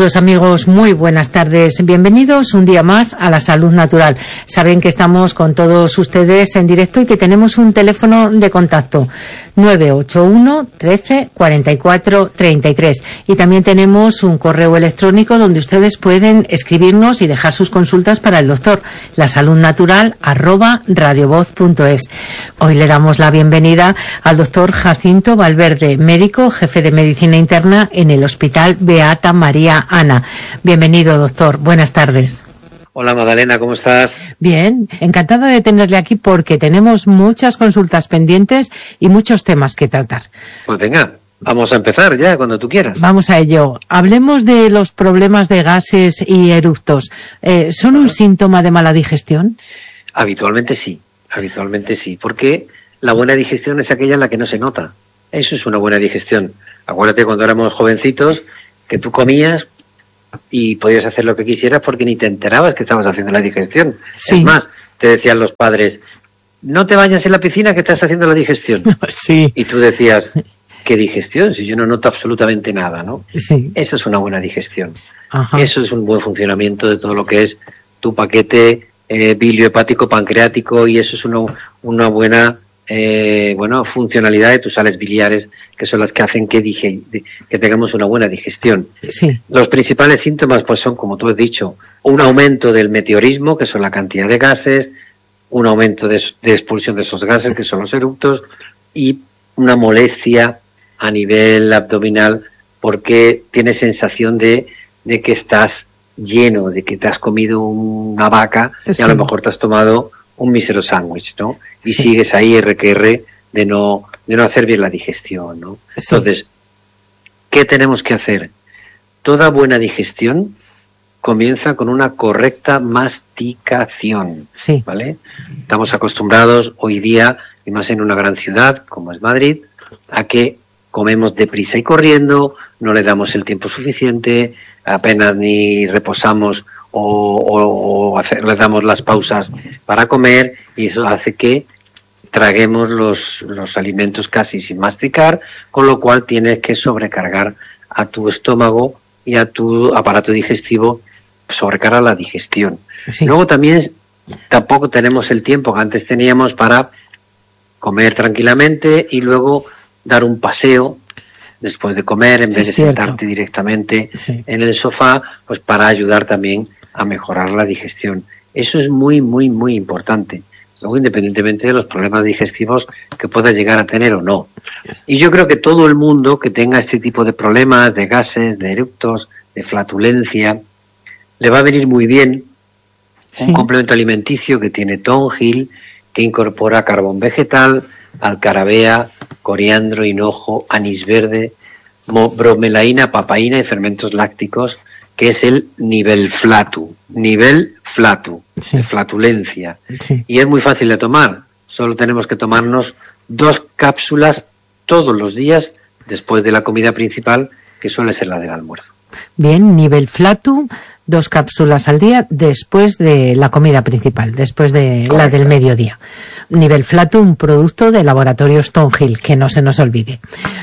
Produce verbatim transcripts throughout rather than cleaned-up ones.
Saludos amigos, muy buenas tardes. Bienvenidos un día más a La Salud Natural. Saben que estamos con todos ustedes en directo y que tenemos un teléfono de contacto nueve ocho uno, trece, cuarenta y cuatro, treinta y tres. Y también tenemos un correo electrónico donde ustedes pueden escribirnos y dejar sus consultas para el doctor, lasaludnatural arroba radiovoz punto es. Hoy le damos la bienvenida al doctor Jacinto Valverde, médico, jefe de medicina interna en el Hospital Beata María Ana. Bienvenido, doctor. Buenas tardes. Hola Magdalena, ¿cómo estás? Bien, encantada de tenerle aquí porque tenemos muchas consultas pendientes y muchos temas que tratar. Pues venga, vamos a empezar ya, cuando tú quieras. Vamos a ello. Hablemos de los problemas de gases y eructos. Eh, ¿Son un síntoma de mala digestión? Habitualmente sí, habitualmente sí, porque la buena digestión es aquella en la que no se nota. Eso es una buena digestión. Acuérdate cuando éramos jovencitos que tú comías y podías hacer lo que quisieras porque ni te enterabas que estabas haciendo la digestión. Sí. Es más, te decían los padres, no te bañas en la piscina que estás haciendo la digestión. Sí. Y tú decías, ¿qué digestión? Si yo no noto absolutamente nada, ¿no? Sí. Eso es una buena digestión. Ajá. Eso es un buen funcionamiento de todo lo que es tu paquete eh, biliohepático pancreático, y eso es una, una buena eh, bueno funcionalidad de tus sales biliares, que son las que hacen que, dije, que tengamos una buena digestión. Sí. Los principales síntomas pues son, como tú has dicho, un aumento del meteorismo, que son la cantidad de gases, un aumento de, de expulsión de esos gases, que son los eructos, y una molestia a nivel abdominal, porque tienes sensación de, de que estás lleno, de que te has comido una vaca, sí, y a lo mejor te has tomado un mísero sándwich, ¿no? Y sí, sigues ahí R que R de no, de no hacer bien la digestión, ¿no? Sí. Entonces, ¿qué tenemos que hacer? Toda buena digestión comienza con una correcta masticación, sí, ¿vale? Estamos acostumbrados hoy día, y más en una gran ciudad como es Madrid, a que comemos deprisa y corriendo, no le damos el tiempo suficiente, apenas ni reposamos o, o, o hacer, le damos las pausas para comer, y eso hace que traguemos los, los alimentos casi sin masticar, con lo cual tienes que sobrecargar a tu estómago y a tu aparato digestivo, sobrecarga la digestión. Sí. Luego también tampoco tenemos el tiempo que antes teníamos para comer tranquilamente y luego dar un paseo después de comer, en vez de sentarte directamente sí. en el sofá, pues para ayudar también a mejorar la digestión. Eso es muy, muy, muy importante. Luego, independientemente de los problemas digestivos que puedas llegar a tener o no. Y yo creo que todo el mundo que tenga este tipo de problemas, de gases, de eructos, de flatulencia, le va a venir muy bien sí. un complemento alimenticio que tiene tonjil, que incorpora carbón vegetal, alcarabea, coriandro, hinojo, anís verde, bromelaína, papaína y fermentos lácticos, que es el nivel flatu, nivel flatu, sí. de flatulencia. Sí. Y es muy fácil de tomar, solo tenemos que tomarnos dos cápsulas todos los días después de la comida principal, que suele ser la del almuerzo. Bien, nivel flatu, dos cápsulas al día después de la comida principal, después de Correcto. La del mediodía. Nivel flatu, un producto de Laboratorios Tonjil, que no se nos olvide.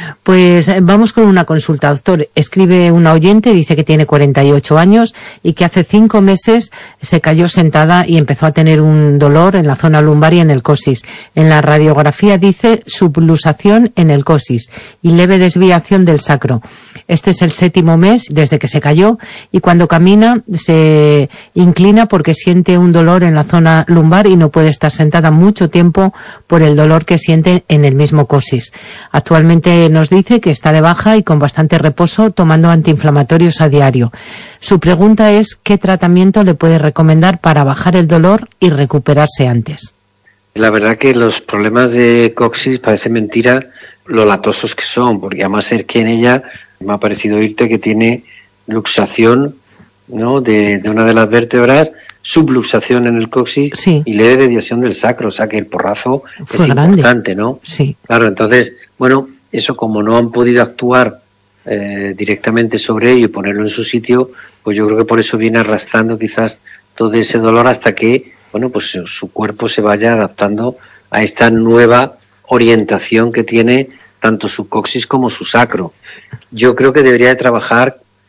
Pues vamos con una consulta, doctor. Escribe una oyente, dice que tiene cuarenta y ocho años y que hace cinco meses se cayó sentada y empezó a tener un dolor en la zona lumbar y en el coxis. En la radiografía dice subluxación en el coxis y leve desviación del sacro. Este es el séptimo mes desde que se cayó, y cuando camina se inclina porque siente un dolor en la zona lumbar y no puede estar sentada mucho tiempo por el dolor que siente en el mismo coxis. Actualmente nos dice que está de baja y con bastante reposo, tomando antiinflamatorios a diario. Su pregunta es ¿qué tratamiento le puede recomendar para bajar el dolor y recuperarse antes? La verdad que los problemas de coxis parece mentira lo latosos que son, porque además ser que en ella me ha parecido oírte que tiene luxación, ¿no?, de, de una de las vértebras, subluxación en el coxis sí. y leve desviación del sacro, o sea que el porrazo Fue es grande. Importante, ¿no? Sí. Claro, entonces, bueno, eso como no han podido actuar eh, directamente sobre ello y ponerlo en su sitio, pues yo creo que por eso viene arrastrando quizás todo ese dolor hasta que, bueno, pues su, su cuerpo se vaya adaptando a esta nueva orientación que tiene tanto su coxis como su sacro. Yo creo que debería de trabajar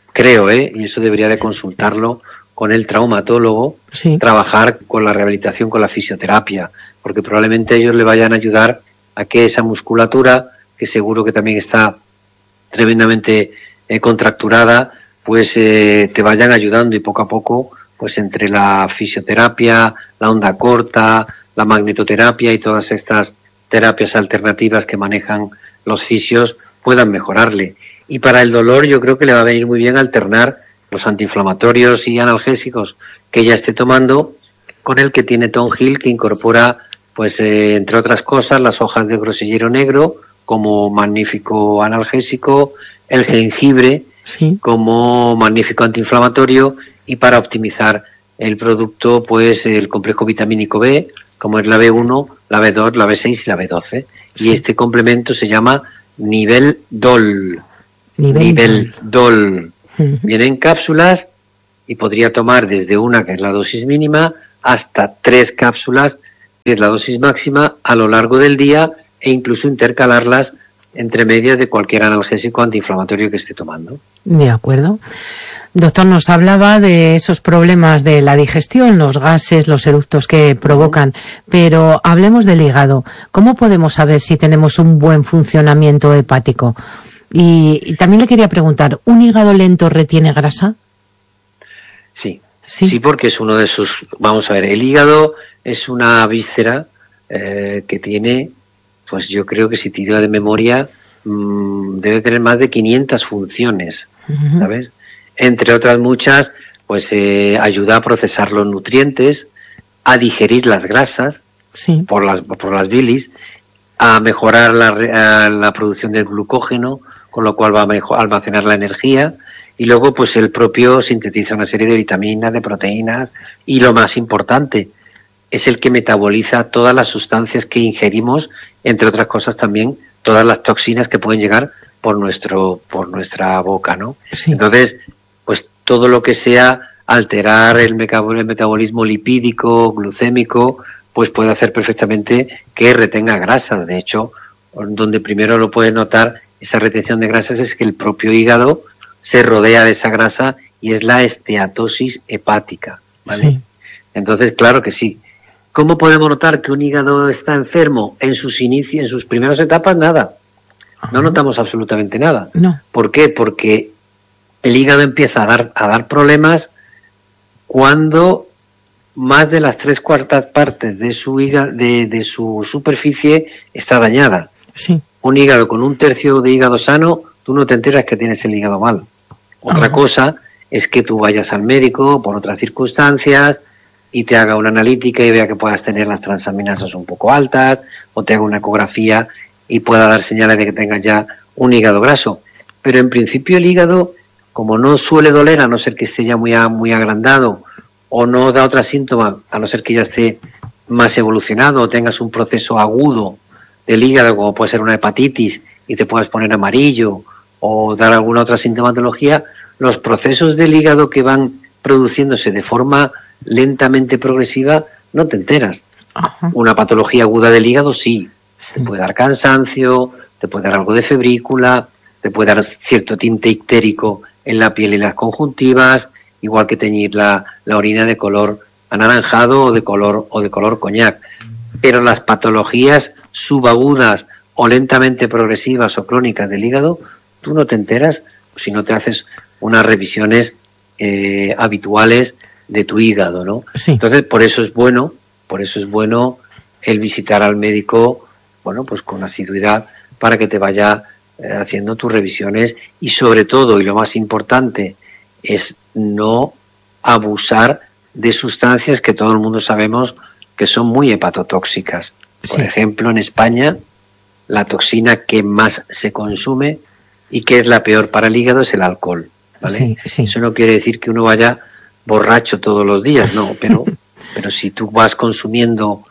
creo, ¿eh? Y eso debería de consultarlo con el traumatólogo, sí. Trabajar con la rehabilitación, con la fisioterapia, porque probablemente ellos le vayan a ayudar a que esa musculatura, que seguro que también está tremendamente eh, contracturada, pues eh, te vayan ayudando y poco a poco, pues entre la fisioterapia, la onda corta, la magnetoterapia y todas estas terapias alternativas que manejan los fisios, puedan mejorarle. Y para el dolor yo creo que le va a venir muy bien alternar los antiinflamatorios y analgésicos que ella esté tomando con el que tiene Tom Hill, que incorpora, pues eh, entre otras cosas, las hojas de grosellero negro como magnífico analgésico, el jengibre sí. como magnífico antiinflamatorio, y para optimizar el producto, pues el complejo vitamínico B, como es la B uno, la B dos, la B seis y la B doce. Sí. Y este complemento se llama Nivel Dol. Nivel, Nivel Dol. Dol. Uh-huh. Viene en cápsulas y podría tomar desde una, que es la dosis mínima, hasta tres cápsulas, que es la dosis máxima, a lo largo del día, e incluso intercalarlas entre medias de cualquier analgésico antiinflamatorio que esté tomando. De acuerdo. Doctor, nos hablaba de esos problemas de la digestión, los gases, los eructos que provocan, pero hablemos del hígado. ¿Cómo podemos saber si tenemos un buen funcionamiento hepático? Y, y también le quería preguntar, ¿un hígado lento retiene grasa? Sí, sí, sí, porque es uno de sus... Vamos a ver, el hígado es una víscera eh, que tiene, pues yo creo que si tiro de memoria, mmm, debe tener más de quinientas funciones, uh-huh. ¿sabes? Entre otras muchas, pues eh, ayuda a procesar los nutrientes, a digerir las grasas sí. por las por las bilis, a mejorar la, a la producción del glucógeno, con lo cual va a mejor, almacenar la energía, y luego pues el propio sintetiza una serie de vitaminas, de proteínas, y lo más importante, es el que metaboliza todas las sustancias que ingerimos, entre otras cosas también todas las toxinas que pueden llegar por nuestro por nuestra boca, ¿no? Sí. Entonces, pues todo lo que sea alterar el metabolismo lipídico, glucémico, pues puede hacer perfectamente que retenga grasa. De hecho, donde primero lo puede notar esa retención de grasas es que el propio hígado se rodea de esa grasa y es la esteatosis hepática, ¿vale? Sí. Entonces, claro que sí. ¿Cómo podemos notar que un hígado está enfermo? En sus inicios, en sus primeras etapas, nada. No notamos absolutamente nada. No. ¿Por qué? Porque el hígado empieza a dar, a dar problemas cuando más de las tres cuartas partes de su hígado, de, de su superficie está dañada. Sí. Un hígado con un tercio de hígado sano, tú no te enteras que tienes el hígado mal. Otra Ajá. cosa es que tú vayas al médico por otras circunstancias y te haga una analítica y vea que puedas tener las transaminasas un poco altas, o te haga una ecografía y pueda dar señales de que tengas ya un hígado graso. Pero en principio el hígado, como no suele doler, a no ser que esté ya muy, muy agrandado, o no da otros síntomas, a no ser que ya esté más evolucionado, o tengas un proceso agudo del hígado, como puede ser una hepatitis, y te puedas poner amarillo, o dar alguna otra sintomatología, los procesos del hígado que van produciéndose de forma lentamente progresiva, no te enteras. Ajá. Una patología aguda del hígado, sí. sí. Te puede dar cansancio, te puede dar algo de febrícula, te puede dar cierto tinte ictérico en la piel y las conjuntivas, igual que teñir la, la orina de color anaranjado o de color o de color coñac. Pero las patologías subagudas o lentamente progresivas o crónicas del hígado, tú no te enteras si no te haces unas revisiones eh, habituales de tu hígado, ¿no? Sí. Entonces, por eso es bueno, por eso es bueno el visitar al médico, bueno, pues con asiduidad, para que te vaya eh, haciendo tus revisiones, y sobre todo, y lo más importante, es no abusar de sustancias que todo el mundo sabemos que son muy hepatotóxicas. Sí. Por ejemplo, en España, la toxina que más se consume y que es la peor para el hígado es el alcohol, ¿vale? Sí, sí. Eso no quiere decir que uno vaya borracho todos los días, no, pero, pero si tú vas consumiendo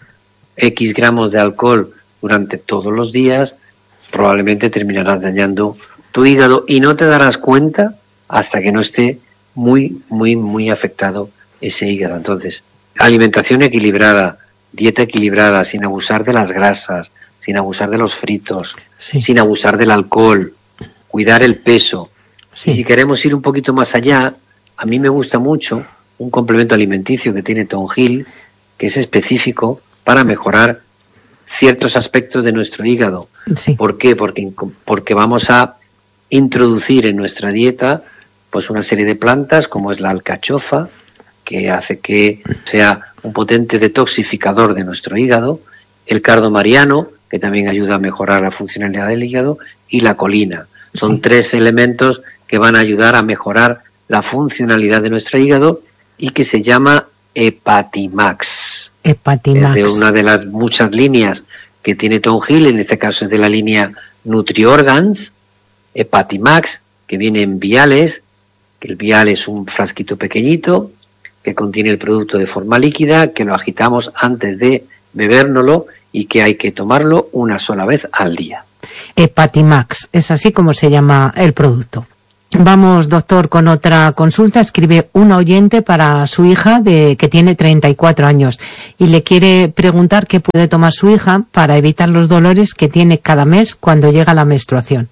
X gramos de alcohol durante todos los días, probablemente terminarás dañando tu hígado y no te darás cuenta hasta que no esté muy, muy, muy afectado ese hígado. Entonces, alimentación equilibrada, dieta equilibrada, sin abusar de las grasas, sin abusar de los fritos, sí. sin abusar del alcohol, cuidar el peso, Sí. Y si queremos ir un poquito más allá, a mí me gusta mucho un complemento alimenticio que tiene Tonjil, que es específico para mejorar ciertos aspectos de nuestro hígado. Sí. ¿Por qué? Porque, porque vamos a introducir en nuestra dieta pues una serie de plantas como es la alcachofa, que hace que sea un potente detoxificador de nuestro hígado, el cardo mariano, que también ayuda a mejorar la funcionalidad del hígado, y la colina. Son Sí. tres elementos que van a ayudar a mejorar la funcionalidad de nuestro hígado y que se llama Hepatimax. Hepatimax. Es de una de las muchas líneas que tiene Tonjil, en este caso es de la línea NutriOrgans. Hepatimax, que viene en viales, que el vial es un frasquito pequeñito que contiene el producto de forma líquida, que lo agitamos antes de bebérnoslo y que hay que tomarlo una sola vez al día. Hepatimax, es así como se llama el producto. Vamos, doctor, con otra consulta. Escribe un oyente para su hija de que tiene treinta y cuatro años y le quiere preguntar qué puede tomar su hija para evitar los dolores que tiene cada mes cuando llega la menstruación.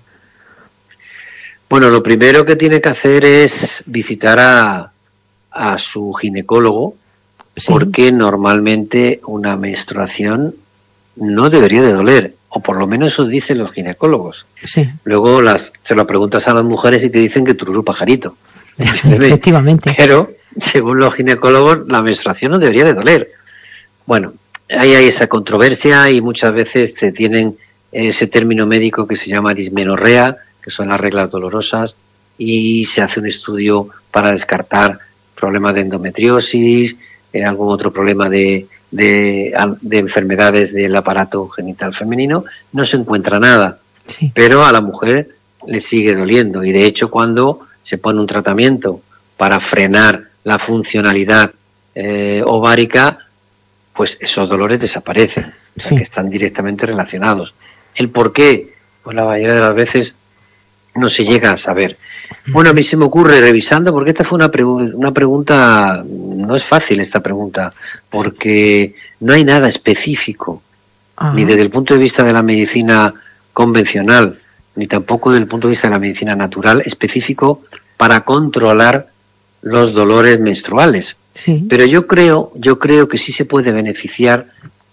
Bueno, lo primero que tiene que hacer es visitar a, a su ginecólogo, Sí. porque normalmente una menstruación no debería de doler, o por lo menos eso dicen los ginecólogos. Sí, Luego las, se lo preguntas a las mujeres y te dicen que tururú pajarito. efectivamente. Pero, según los ginecólogos, la menstruación no debería de doler. Bueno, ahí hay esa controversia y muchas veces se tienen ese término médico que se llama dismenorrea, que son las reglas dolorosas, y se hace un estudio para descartar problemas de endometriosis, eh, algún otro problema de, de, de enfermedades del aparato genital femenino. No se encuentra nada, Sí. pero a la mujer le sigue doliendo, y de hecho cuando se pone un tratamiento para frenar la funcionalidad eh, ovárica, pues esos dolores desaparecen, o sea, Sí. que están directamente relacionados. ¿El por qué? Pues la mayoría de las veces no se llega a saber. Bueno, a mí se me ocurre revisando, porque esta fue una, pregu- una pregunta, no es fácil esta pregunta, porque no hay nada específico, Ah, ni desde el punto de vista de la medicina convencional, ni tampoco desde el punto de vista de la medicina natural específico para controlar los dolores menstruales. sí. Pero yo creo, yo creo que sí se puede beneficiar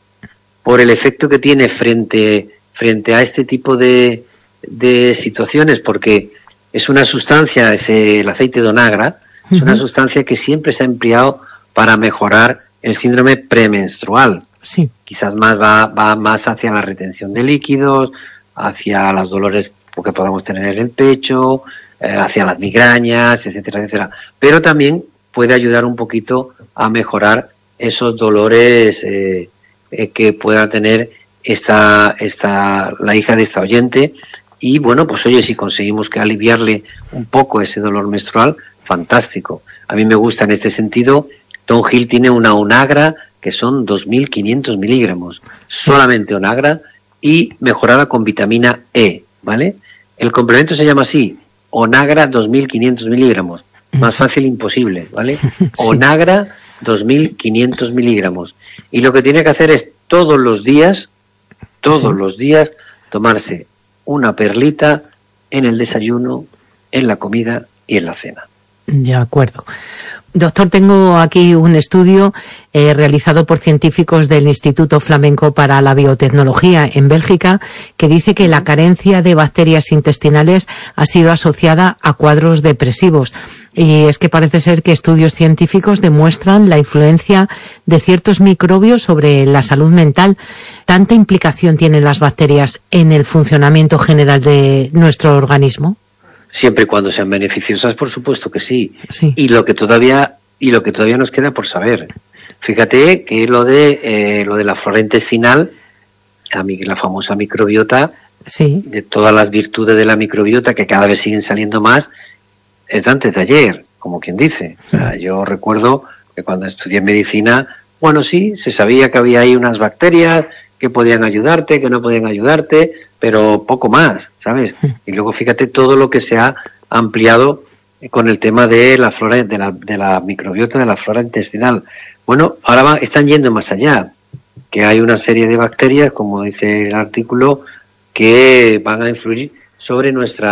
por el efecto que tiene frente, frente a este tipo de, de situaciones, porque es una sustancia, es el aceite de onagra, es una Ujú. sustancia que siempre se ha empleado para mejorar el síndrome premenstrual. Sí. Quizás más va, va más hacia la retención de líquidos, hacia los dolores que podamos tener en el pecho, eh, hacia las migrañas, etcétera, etcétera. Pero también puede ayudar un poquito a mejorar esos dolores eh, eh, que pueda tener esta, esta, la hija de esta oyente. Y bueno, pues oye, si conseguimos que aliviarle un poco ese dolor menstrual, fantástico. A mí me gusta en este sentido. Tonjil tiene una onagra que son dos mil quinientos miligramos, solamente onagra, y mejorada con vitamina E, ¿vale? El complemento se llama así, onagra dos mil quinientos miligramos, más fácil imposible, ¿vale? Sí. Onagra dos mil quinientos miligramos. Y lo que tiene que hacer es todos los días, todos Sí. los días, tomarse una perlita en el desayuno, en la comida y en la cena. De acuerdo. Doctor, tengo aquí un estudio eh, realizado por científicos del Instituto Flamenco para la Biotecnología en Bélgica, que dice que la carencia de bacterias intestinales ha sido asociada a cuadros depresivos. Y es que parece ser que estudios científicos demuestran la influencia de ciertos microbios sobre la salud mental. ¿Tanta implicación tienen las bacterias en el funcionamiento general de nuestro organismo? Siempre y cuando sean beneficiosas, por supuesto que sí. Sí. Y lo que todavía y lo que todavía nos queda por saber. Fíjate que lo de eh, lo de la flora intestinal, la, la famosa microbiota, Sí. de todas las virtudes de la microbiota que cada vez siguen saliendo más, es de antes de ayer, como quien dice. O sea, yo recuerdo que cuando estudié medicina, bueno, sí, se sabía que había ahí unas bacterias que podían ayudarte, que no podían ayudarte, pero poco más, ¿sabes? Y luego fíjate todo lo que se ha ampliado con el tema de la flora, de la, de la microbiota, de la flora intestinal. Bueno, ahora va, están yendo más allá, que hay una serie de bacterias, como dice el artículo, que van a influir sobre nuestra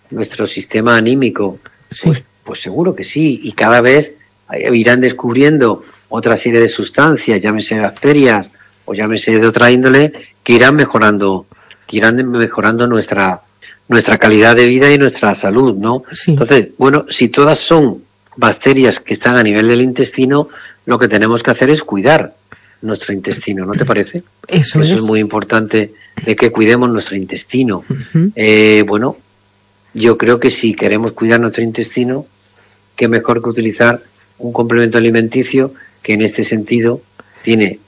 nuestro sistema anímico. Sí. Pues, pues seguro que sí, y cada vez irán descubriendo otra serie de sustancias, llámese bacterias o llámese de otra índole, que irán mejorando, que irán mejorando nuestra nuestra calidad de vida y nuestra salud, ¿no? Sí. Entonces, bueno, si todas son bacterias que están a nivel del intestino, lo que tenemos que hacer es cuidar nuestro intestino, ¿no te parece? Eso, Eso es. es muy importante, de que cuidemos nuestro intestino. Uh-huh. Eh, bueno, yo creo que si queremos cuidar nuestro intestino, qué mejor que utilizar un complemento alimenticio que en este sentido tiene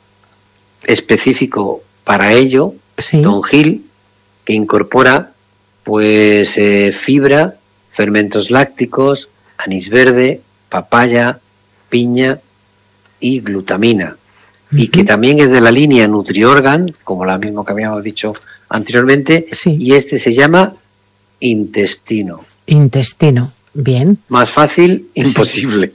específico para ello, sí. Tonjil, que incorpora pues eh, fibra, fermentos lácticos, anís verde, papaya, piña y glutamina. Uh-huh. Y que también es de la línea NutriOrgan, como la misma que habíamos dicho anteriormente, sí. y este se llama intestino. Intestino, bien. Más fácil, imposible.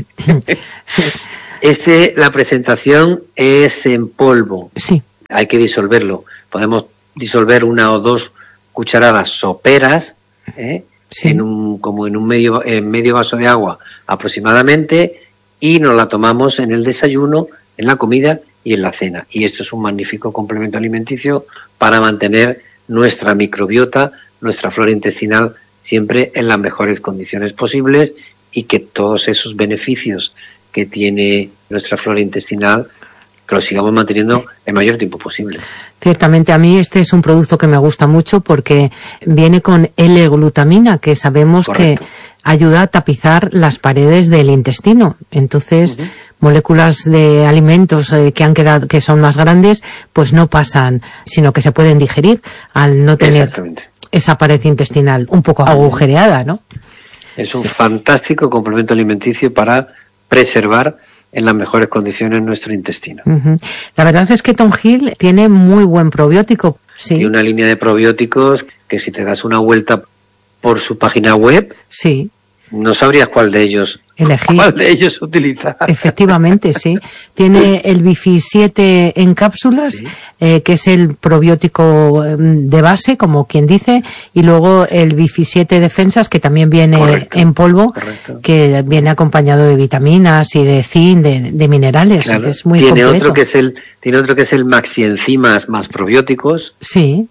Sí. Este, la presentación es en polvo. Sí. Hay que disolverlo. Podemos disolver una o dos cucharadas soperas, ¿eh? Sí. en un, como en un medio, en medio vaso de agua aproximadamente, y nos la tomamos en el desayuno, en la comida y en la cena. Y esto es un magnífico complemento alimenticio para mantener nuestra microbiota, nuestra flora intestinal siempre en las mejores condiciones posibles, y que todos esos beneficios que tiene nuestra flora intestinal, que lo sigamos manteniendo el mayor tiempo posible. Ciertamente, a mí este es un producto que me gusta mucho porque viene con L-glutamina, que sabemos Correcto. que ayuda a tapizar las paredes del intestino. Entonces, uh-huh. moléculas de alimentos eh, que han quedado, que son más grandes, pues no pasan, sino que se pueden digerir al no tener esa pared intestinal un poco agujereada, ¿no? Es un sí. fantástico complemento alimenticio para preservar en las mejores condiciones nuestro intestino. Uh-huh. La verdad es que Tonjil tiene muy buen probiótico. Sí. Y una línea de probióticos que si te das una vuelta por su página web, sí. no sabrías cuál de ellos elegir. ¿Cuál de ellos utilizar? Efectivamente, sí. Tiene el Bifi siete en cápsulas, sí. eh, que es el probiótico de base, como quien dice, y luego el Bifi siete Defensas, que también viene Correcto. en polvo, Correcto. que viene acompañado de vitaminas y de zinc, de, de minerales. Claro. Es muy tiene completo. Otro que es el, tiene otro que es el Maxi Enzimas más probióticos. Sí.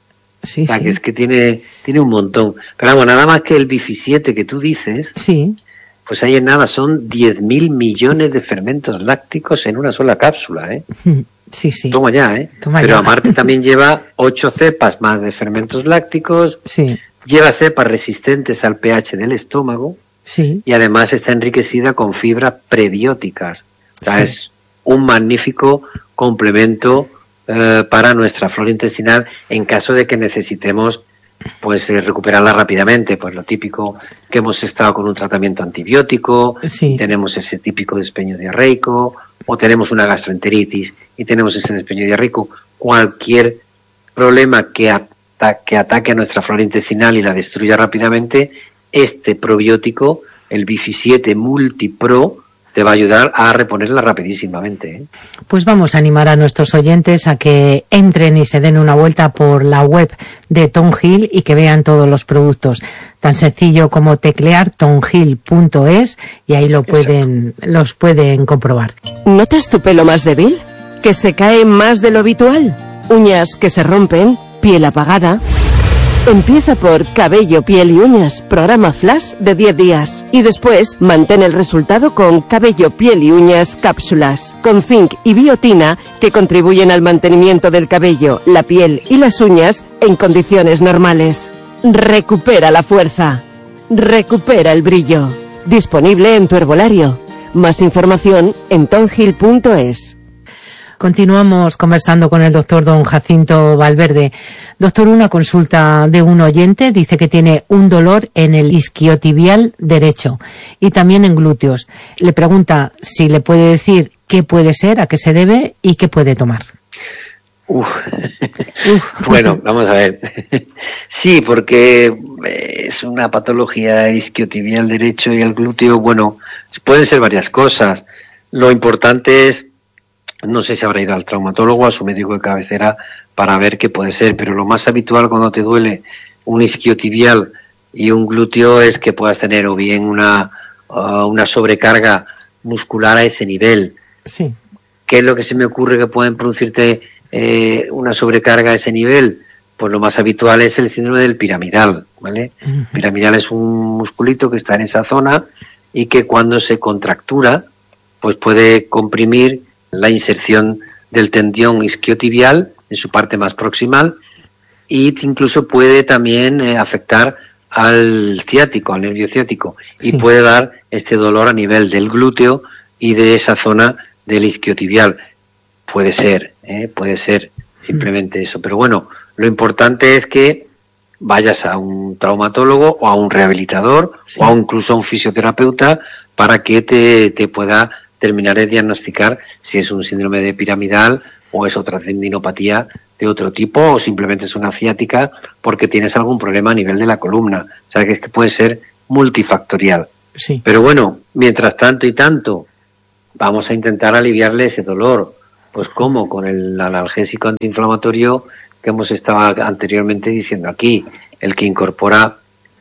Sí, o sea, sí. que es que tiene, tiene un montón. Pero vamos, nada más que el Bifi siete que tú dices. Sí. Pues ahí en nada, son diez mil millones de fermentos lácticos en una sola cápsula, ¿eh? Sí, sí. Toma ya, ¿eh? Toma Pero ya. aparte también lleva ocho cepas más de fermentos lácticos. Sí. Lleva cepas resistentes al pH del estómago. Sí. Y además está enriquecida con fibras prebióticas. O sea, Sí. es un magnífico complemento eh, para nuestra flora intestinal en caso de que necesitemos pues eh, recuperarla rápidamente, pues lo típico que hemos estado con un tratamiento antibiótico, sí. tenemos ese típico despeño diarreico, o tenemos una gastroenteritis y tenemos ese despeño diarreico, cualquier problema que, ata- que ataque a nuestra flora intestinal y la destruya rápidamente, este probiótico, el Bifi siete Multipro, te va a ayudar a reponerla rapidísimamente, ¿eh? Pues vamos a animar a nuestros oyentes a que entren y se den una vuelta por la web de Tonjil y que vean todos los productos. Tan sencillo como teclear tonjil punto es y ahí lo pueden, los pueden comprobar. ¿Notas tu pelo más débil? ¿Que se cae más de lo habitual? ¿Uñas que se rompen? ¿Piel apagada? Empieza por Cabello, Piel y Uñas, programa Flash de diez días. Y después, mantén el resultado con Cabello, Piel y Uñas cápsulas, con zinc y biotina que contribuyen al mantenimiento del cabello, la piel y las uñas en condiciones normales. Recupera la fuerza. Recupera el brillo. Disponible en tu herbolario. Más información en tonjil punto es. Continuamos conversando con el doctor don Jacinto Valverde. Doctor, una consulta de un oyente dice que tiene un dolor en el isquiotibial derecho y también en glúteos. Le pregunta si le puede decir qué puede ser, a qué se debe y qué puede tomar. Uf. Uf. Bueno, vamos a ver. Sí, porque es una patología isquiotibial derecho y el glúteo, bueno, pueden ser varias cosas. Lo importante es, no sé si habrá ido al traumatólogo, a su médico de cabecera, para ver qué puede ser, pero lo más habitual cuando te duele un isquiotibial Y un glúteo es que puedas tener o bien una, uh, una sobrecarga muscular a ese nivel. Sí. ¿Qué es lo que se me ocurre que pueden producirte eh, una sobrecarga a ese nivel? Pues lo más habitual es el síndrome del piramidal, ¿vale? Uh-huh. Piramidal es un musculito que está en esa zona y que cuando se contractura, pues puede comprimir la inserción del tendón isquiotibial en su parte más proximal y incluso puede también eh, afectar al ciático, al nervio ciático, y sí. puede dar este dolor a nivel del glúteo y de esa zona del isquiotibial. Puede ser, ¿eh? puede ser simplemente eso. Pero bueno, lo importante es que vayas a un traumatólogo o a un rehabilitador sí. o a incluso a un fisioterapeuta para que te, te pueda terminar de diagnosticar si es un síndrome de piramidal o es otra tendinopatía de otro tipo o simplemente es una ciática porque tienes algún problema a nivel de la columna. O sea que es que puede ser multifactorial. Sí. Pero bueno, mientras tanto y tanto, vamos a intentar aliviarle ese dolor. Pues ¿cómo? Con el analgésico antiinflamatorio que hemos estado anteriormente diciendo aquí, el que incorpora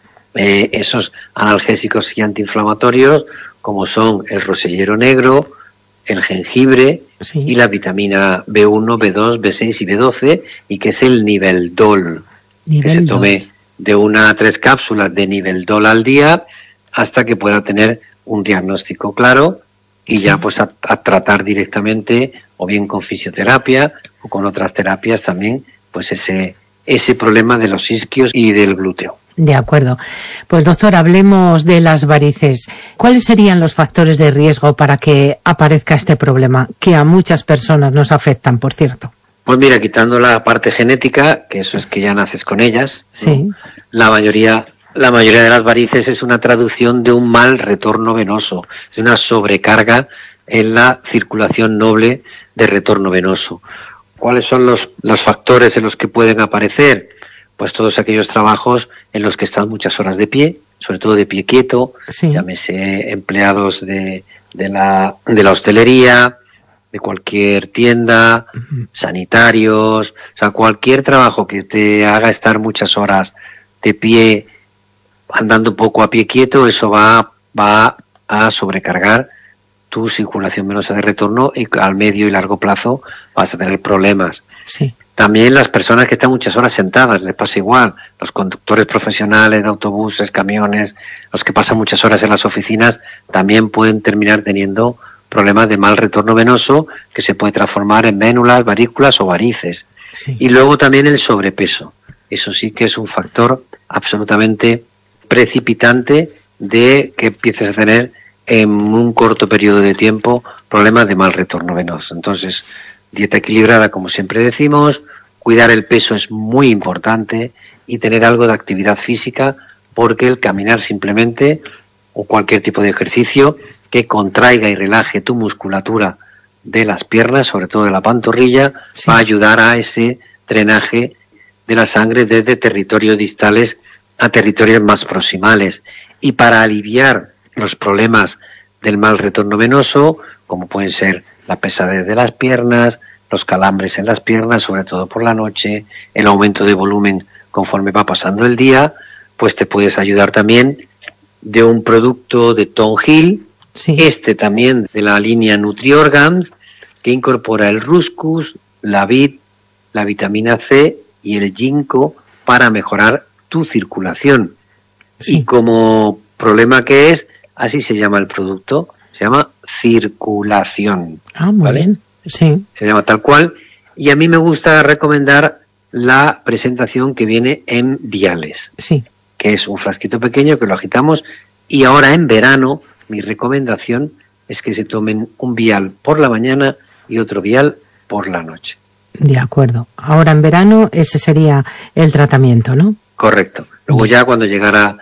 eh, esos analgésicos y antiinflamatorios como son el rosellero negro, el jengibre sí. y la vitamina B uno, B dos, B seis y B doce, y que es el Niveldol, que se tome de una a tres cápsulas de Niveldol al día hasta que pueda tener un diagnóstico claro y sí. ya pues a, a tratar directamente o bien con fisioterapia o con otras terapias también pues ese ese problema de los isquios y del glúteo. De acuerdo. Pues doctor, hablemos de las varices. ¿Cuáles serían los factores de riesgo para que aparezca este problema, que a muchas personas nos afectan, por cierto? Pues mira, quitando la parte genética, que eso es que ya naces con ellas, sí. ¿no? la mayoría la mayoría de las varices es una traducción de un mal retorno venoso, de una sobrecarga en la circulación noble de retorno venoso. ¿Cuáles son los, los factores en los que pueden aparecer? Pues todos aquellos trabajos en los que están muchas horas de pie, sobre todo de pie quieto, sí. llámese empleados de, de la, de la hostelería, de cualquier tienda, uh-huh. sanitarios, o sea, cualquier trabajo que te haga estar muchas horas de pie, andando un poco a pie quieto, eso va, va a sobrecargar tu circulación venosa de retorno y al medio y largo plazo vas a tener problemas. Sí. También las personas que están muchas horas sentadas, les pasa igual. Los conductores profesionales de autobuses, camiones, los que pasan muchas horas en las oficinas, también pueden terminar teniendo problemas de mal retorno venoso que se puede transformar en vénulas, varículas o varices. Sí. Y luego también el sobrepeso. Eso sí que es un factor absolutamente precipitante de que empieces a tener en un corto periodo de tiempo problemas de mal retorno venoso. Entonces, dieta equilibrada, como siempre decimos, cuidar el peso es muy importante y tener algo de actividad física, porque el caminar simplemente o cualquier tipo de ejercicio que contraiga y relaje tu musculatura de las piernas, sobre todo de la pantorrilla, sí. va a ayudar a ese drenaje de la sangre desde territorios distales a territorios más proximales. Y para aliviar los problemas del mal retorno venoso, como pueden ser la pesadez de las piernas, los calambres en las piernas, sobre todo por la noche, el aumento de volumen conforme va pasando el día, pues te puedes ayudar también de un producto de Tonghil, sí. este también de la línea NutriOrgans, que incorpora el Ruscus, la vid, la vitamina C y el ginkgo para mejorar tu circulación. Sí. Y como problema que es, así se llama el producto, se llama circulación. Ah, muy ¿vale? bien, sí. Se llama tal cual, y a mí me gusta recomendar la presentación que viene en viales. Sí. Que es un frasquito pequeño que lo agitamos, y ahora en verano mi recomendación es que se tomen un vial por la mañana y otro vial por la noche. De acuerdo. Ahora en verano ese sería el tratamiento, ¿no? Correcto. Luego ya cuando llegara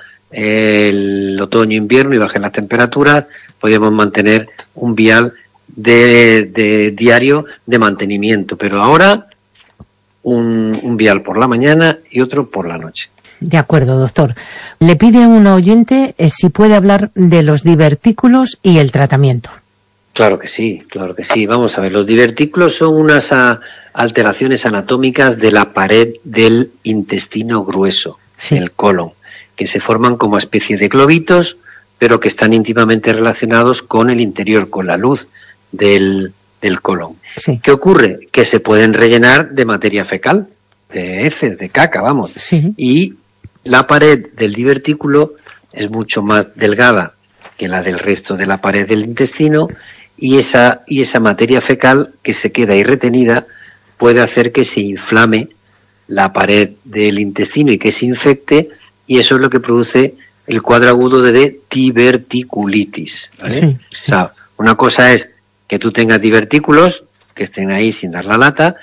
el otoño-invierno y bajen las temperaturas, podemos mantener un vial de, de diario de mantenimiento, pero ahora un, un vial por la mañana y otro por la noche. De acuerdo, doctor. Le pide un oyente eh, si puede hablar de los divertículos y el tratamiento. Claro que sí, claro que sí. Vamos a ver, los divertículos son unas a, alteraciones anatómicas de la pared del intestino grueso, sí. el colon, que se forman como especie de globitos, pero que están íntimamente relacionados con el interior, con la luz del, del colon. Sí. ¿Qué ocurre? Que se pueden rellenar de materia fecal, de heces, de caca, vamos. Sí. Y la pared del divertículo es mucho más delgada que la del resto de la pared del intestino, y esa, y esa materia fecal que se queda ahí retenida puede hacer que se inflame la pared del intestino y que se infecte, y eso es lo que produce el cuadro agudo de diverticulitis, ¿vale? Sí, sí. O sea, una cosa es que tú tengas divertículos que estén ahí sin dar la lata,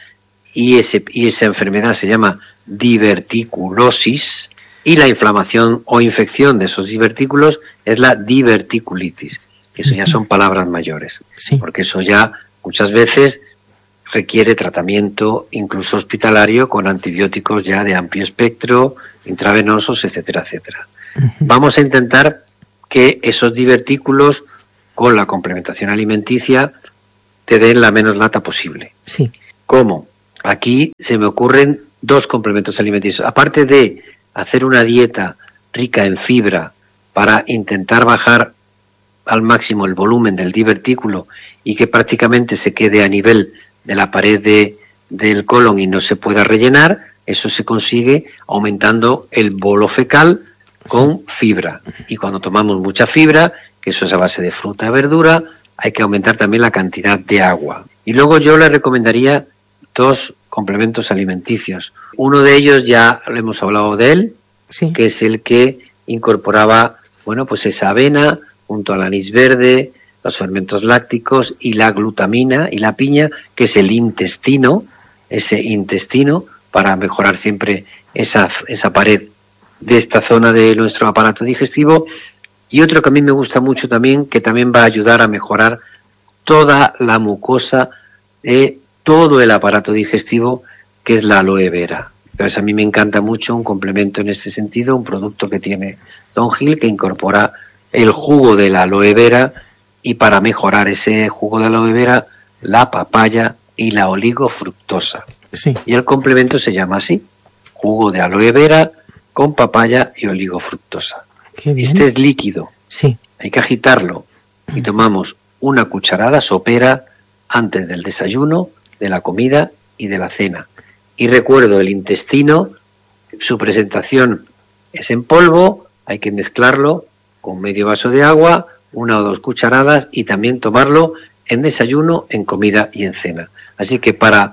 y ese y esa enfermedad se llama diverticulosis, y la inflamación o infección de esos divertículos es la diverticulitis. Eso ya son palabras mayores, sí. porque eso ya muchas veces requiere tratamiento incluso hospitalario con antibióticos ya de amplio espectro, intravenosos, etcétera, etcétera. Uh-huh. Vamos a intentar que esos divertículos con la complementación alimenticia te den la menos lata posible. Sí. ¿Cómo? Aquí se me ocurren dos complementos alimenticios. Aparte de hacer una dieta rica en fibra para intentar bajar al máximo el volumen del divertículo y que prácticamente se quede a nivel de la pared de, del colon y no se pueda rellenar, eso se consigue aumentando el bolo fecal con fibra. Y cuando tomamos mucha fibra, que eso es a base de fruta y verdura, hay que aumentar también la cantidad de agua. Y luego yo le recomendaría dos complementos alimenticios. Uno de ellos ya lo hemos hablado de él, sí. que es el que incorporaba, bueno, pues esa avena junto al anís verde, los fermentos lácticos y la glutamina y la piña, que es el intestino, ese intestino, para mejorar siempre esa, esa pared de esta zona de nuestro aparato digestivo. Y otro que a mí me gusta mucho también, que también va a ayudar a mejorar toda la mucosa de todo el aparato digestivo, que es la aloe vera. Entonces a mí me encanta mucho un complemento en este sentido, un producto que tiene Thornhill, que incorpora el jugo de la aloe vera, y para mejorar ese jugo de aloe vera, la papaya y la oligofructosa. Sí. Y el complemento se llama así, jugo de aloe vera con papaya y oligofructosa. Qué bien. Este es líquido. Sí. Hay que agitarlo y tomamos una cucharada sopera antes del desayuno, de la comida y de la cena. Y recuerdo, el intestino, su presentación es en polvo, hay que mezclarlo con medio vaso de agua, una o dos cucharadas, y también tomarlo en desayuno, en comida y en cena. Así que para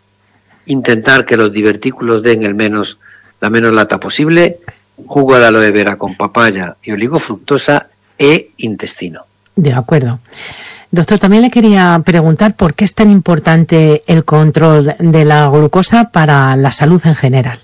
intentar que los divertículos den el menos, la menos lata posible, jugo de aloe vera con papaya y oligofructosa e intestino. De acuerdo. Doctor, también le quería preguntar por qué es tan importante el control de la glucosa para la salud en general.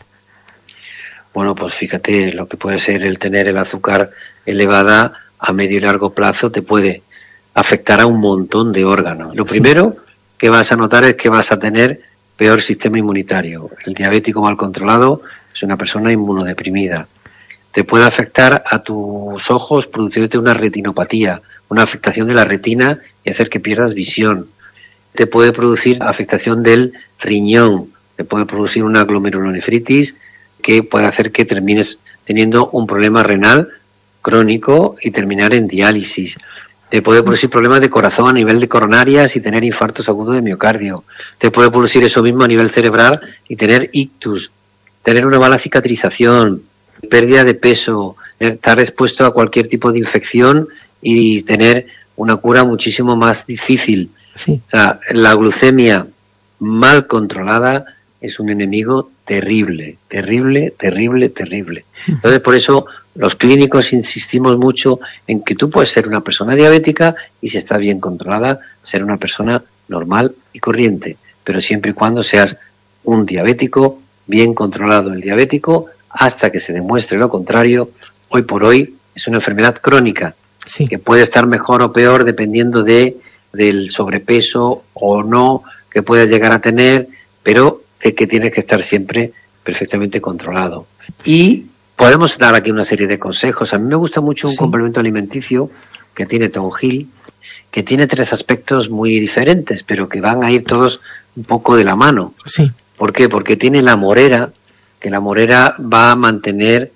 Bueno, pues fíjate, lo que puede ser el tener el azúcar elevada a medio y largo plazo te puede afectar a un montón de órganos. Lo primero sí. que vas a notar es que vas a tener peor sistema inmunitario. El diabético mal controlado es una persona inmunodeprimida. Te puede afectar a tus ojos produciéndote una retinopatía, una afectación de la retina y hacer que pierdas visión. Te puede producir afectación del riñón, te puede producir una glomerulonefritis que puede hacer que termines teniendo un problema renal crónico y terminar en diálisis. Te puede producir problemas de corazón a nivel de coronarias y tener infartos agudos de miocardio. Te puede producir eso mismo a nivel cerebral y tener ictus, tener una mala cicatrización, pérdida de peso, estar expuesto a cualquier tipo de infección y tener una cura muchísimo más difícil. Sí. O sea, la glucemia mal controlada es un enemigo terrible, terrible, terrible, terrible. Entonces, por eso los clínicos insistimos mucho en que tú puedes ser una persona diabética y, si estás bien controlada, ser una persona normal y corriente, pero siempre y cuando seas un diabético bien controlado. El diabético, hasta que se demuestre lo contrario, hoy por hoy es una enfermedad crónica, sí. que puede estar mejor o peor dependiendo de del sobrepeso o no que puedas llegar a tener, pero es que tienes que estar siempre perfectamente controlado. Y podemos dar aquí una serie de consejos. A mí me gusta mucho un sí. complemento alimenticio que tiene Thornhill, que tiene tres aspectos muy diferentes, pero que van a ir todos un poco de la mano. Sí. ¿Por qué? Porque tiene la morera, que la morera va a mantener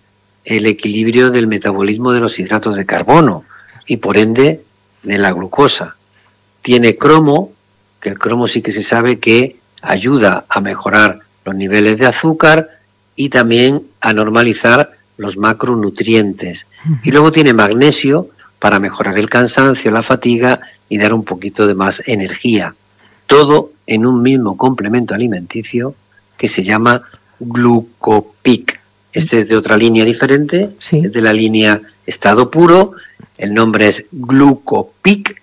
el equilibrio del metabolismo de los hidratos de carbono y por ende de la glucosa. Tiene cromo, que el cromo sí que se sabe que ayuda a mejorar los niveles de azúcar y también a normalizar los macronutrientes. Y luego tiene magnesio para mejorar el cansancio, la fatiga y dar un poquito de más energía. Todo en un mismo complemento alimenticio que se llama Glucopic. Este es de otra línea diferente, sí. Es de la línea estado puro, el nombre es Glucopic,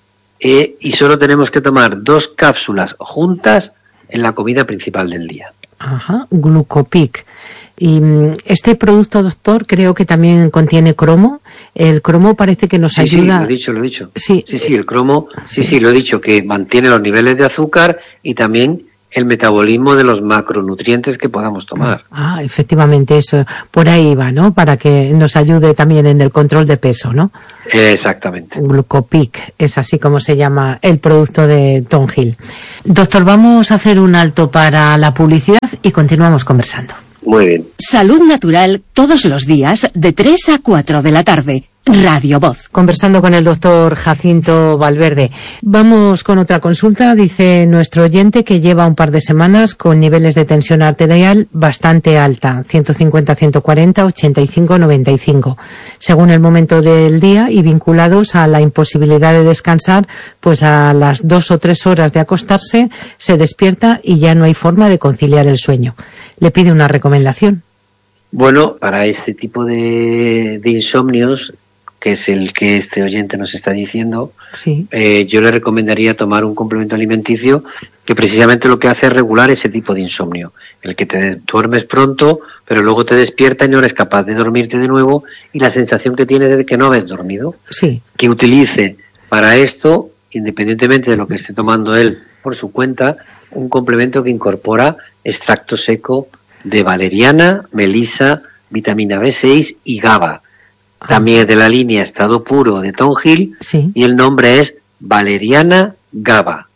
eh, y solo tenemos que tomar dos cápsulas juntas en la comida principal del día. Ajá, Glucopic. Y este producto, doctor, creo que también contiene cromo. El cromo parece que nos sí, ayuda... Sí, lo he dicho, lo he dicho. Sí, sí, sí el cromo, sí. sí, sí, sí, lo he dicho, que mantiene los niveles de azúcar y también el metabolismo de los macronutrientes que podamos tomar. Ah, efectivamente, eso, por ahí va, ¿no? Para que nos ayude también en el control de peso, ¿no? Exactamente. Glucopic, es así como se llama el producto de Tonghil. Doctor, vamos a hacer un alto para la publicidad y continuamos conversando. Muy bien. Salud Natural todos los días de tres a cuatro de la tarde. Radio Voz. Conversando con el doctor Jacinto Valverde. Vamos con otra consulta. Dice nuestro oyente que lleva un par de semanas con niveles de tensión arterial bastante alta, ciento cincuenta, ciento cuarenta, ochenta y cinco, noventa y cinco, según el momento del día y vinculados a la imposibilidad de descansar, pues a las dos o tres horas de acostarse se despierta y ya no hay forma de conciliar el sueño. Le pide una recomendación. Bueno, para este tipo de, de insomnios, que es el que este oyente nos está diciendo, sí. eh, yo le recomendaría tomar un complemento alimenticio que precisamente lo que hace es regular ese tipo de insomnio, el que te duermes pronto, pero luego te despierta y no eres capaz de dormirte de nuevo y la sensación que tienes es de que no habéis dormido. Sí. Que utilice para esto, independientemente de lo que esté tomando él por su cuenta, un complemento que incorpora extracto seco de valeriana, melisa, vitamina B seis y GABA. También es de la línea estado puro de Tonghil, sí. Y el nombre es Valeriana GABA.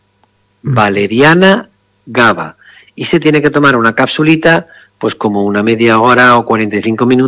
Valeriana GABA. Y se tiene que tomar una capsulita, pues como una media hora o cuarenta y cinco minutos